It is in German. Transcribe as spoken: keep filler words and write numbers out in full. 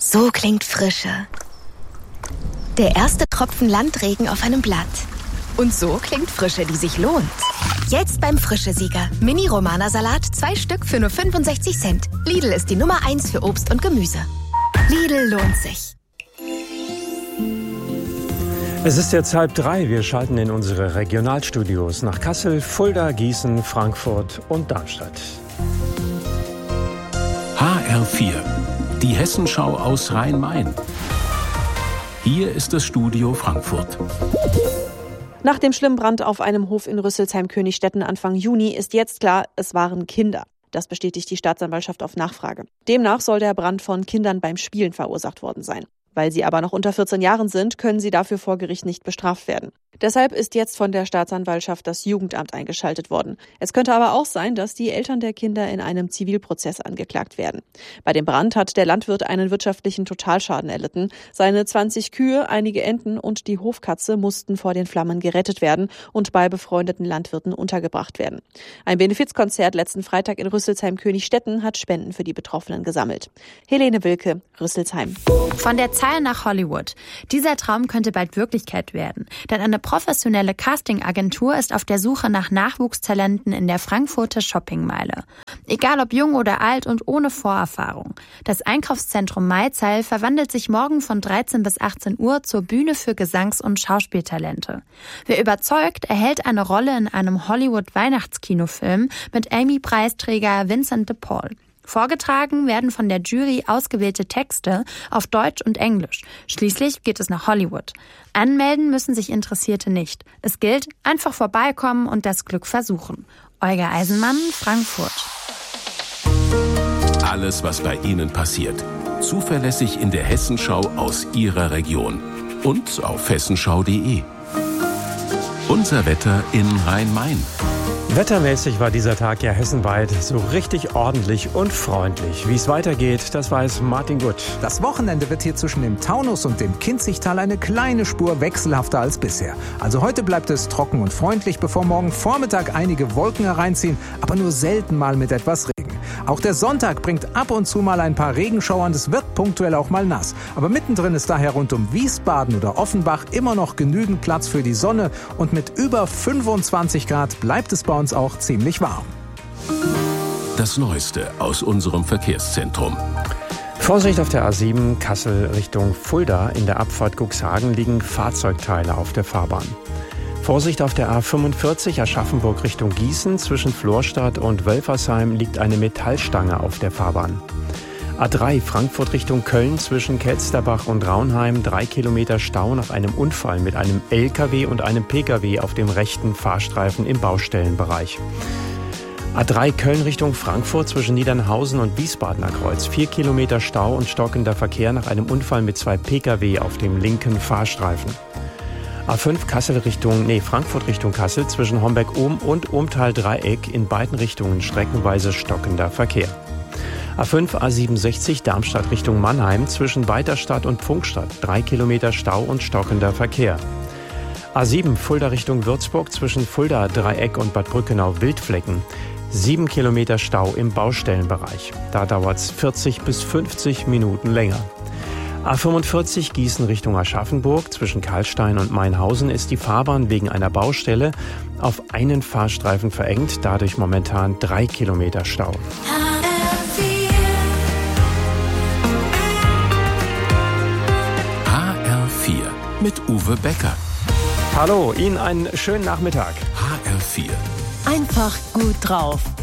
So klingt Frische. Der erste Tropfen Landregen auf einem Blatt. Und so klingt Frische, die sich lohnt. Jetzt beim Frische-Sieger. Mini-Romana-Salat, zwei Stück für nur fünfundsechzig Cent. Lidl ist die Nummer eins für Obst und Gemüse. Lidl lohnt sich. Es ist jetzt halb drei. Wir schalten in unsere Regionalstudios nach Kassel, Fulda, Gießen, Frankfurt und Darmstadt. H R vier, die Hessenschau aus Rhein-Main. Hier ist das Studio Frankfurt. Nach dem schlimmen Brand auf einem Hof in Rüsselsheim-Königsstetten Anfang Juni ist jetzt klar, es waren Kinder. Das bestätigt die Staatsanwaltschaft auf Nachfrage. Demnach soll der Brand von Kindern beim Spielen verursacht worden sein. Weil sie aber noch unter vierzehn Jahren sind, können sie dafür vor Gericht nicht bestraft werden. Deshalb ist jetzt von der Staatsanwaltschaft das Jugendamt eingeschaltet worden. Es könnte aber auch sein, dass die Eltern der Kinder in einem Zivilprozess angeklagt werden. Bei dem Brand hat der Landwirt einen wirtschaftlichen Totalschaden erlitten. Seine zwanzig Kühe, einige Enten und die Hofkatze mussten vor den Flammen gerettet werden und bei befreundeten Landwirten untergebracht werden. Ein Benefizkonzert letzten Freitag in Rüsselsheim-Königsstetten hat Spenden für die Betroffenen gesammelt. Helene Wilke, Rüsselsheim. Von der Zahl nach Hollywood. Dieser Traum könnte bald Wirklichkeit werden. Denn eine professionelle Castingagentur ist auf der Suche nach Nachwuchstalenten in der Frankfurter Shoppingmeile. Egal ob jung oder alt und ohne Vorerfahrung. Das Einkaufszentrum Maizeil verwandelt sich morgen von dreizehn bis achtzehn Uhr zur Bühne für Gesangs- und Schauspieltalente. Wer überzeugt, erhält eine Rolle in einem Hollywood-Weihnachtskinofilm mit Emmy-Preisträger Vincent de Paul. Vorgetragen werden von der Jury ausgewählte Texte auf Deutsch und Englisch. Schließlich geht es nach Hollywood. Anmelden müssen sich Interessierte nicht. Es gilt, einfach vorbeikommen und das Glück versuchen. Olga Eisenmann, Frankfurt. Alles, was bei Ihnen passiert. Zuverlässig in der Hessenschau aus Ihrer Region. Und auf hessenschau punkt de. Unser Wetter in Rhein-Main. Wettermäßig war dieser Tag ja hessenweit so richtig ordentlich und freundlich. Wie es weitergeht, das weiß Martin Gutt. Das Wochenende wird hier zwischen dem Taunus und dem Kinzigtal eine kleine Spur wechselhafter als bisher. Also heute bleibt es trocken und freundlich, bevor morgen Vormittag einige Wolken hereinziehen, aber nur selten mal mit etwas Regen. Auch der Sonntag bringt ab und zu mal ein paar Regenschauer und es wird punktuell auch mal nass. Aber mittendrin ist daher rund um Wiesbaden oder Offenbach immer noch genügend Platz für die Sonne und mit über fünfundzwanzig Grad bleibt es bei uns auch ziemlich warm. Das Neueste aus unserem Verkehrszentrum. Vorsicht auf der A sieben Kassel Richtung Fulda. In der Abfahrt Cuxhagen liegen Fahrzeugteile auf der Fahrbahn. Vorsicht auf der A fünfundvierzig Aschaffenburg Richtung Gießen. Zwischen Florstadt und Wölfersheim liegt eine Metallstange auf der Fahrbahn. A drei Frankfurt Richtung Köln zwischen Kelsterbach und Raunheim. Drei Kilometer Stau nach einem Unfall mit einem L K W und einem P K W auf dem rechten Fahrstreifen im Baustellenbereich. A drei Köln Richtung Frankfurt zwischen Niedernhausen und Wiesbadener Kreuz. Vier Kilometer Stau und stockender Verkehr nach einem Unfall mit zwei P K W auf dem linken Fahrstreifen. A fünf Kassel Richtung, nee, Frankfurt Richtung Kassel zwischen Homberg-Ohm und Ohmtal-Dreieck in beiden Richtungen streckenweise stockender Verkehr. A fünf A siebenundsechzig Darmstadt Richtung Mannheim zwischen Weiterstadt und Pfungstadt. Drei Kilometer Stau und stockender Verkehr. A sieben Fulda Richtung Würzburg zwischen Fulda Dreieck und Bad Brückenau Wildflecken. Sieben Kilometer Stau im Baustellenbereich. Da dauert's vierzig bis fünfzig Minuten länger. A fünfundvierzig Gießen Richtung Aschaffenburg zwischen Karlstein und Mainhausen ist die Fahrbahn wegen einer Baustelle auf einen Fahrstreifen verengt. Dadurch momentan drei Kilometer Stau. H R vier mit Uwe Becker. Hallo, Ihnen einen schönen Nachmittag. H R vier. Einfach gut drauf.